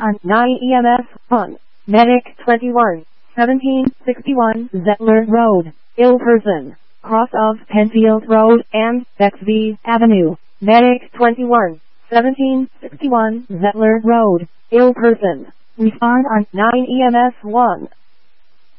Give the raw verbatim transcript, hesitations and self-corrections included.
on nine E M S one. Medic twenty-one, seventeen sixty-one Zettler Road, Ilperson, cross of Penfield Road and Bexby Avenue. Medic twenty-one, seventeen sixty-one Zettler Road, Ilperson. Respond on nine E M S one.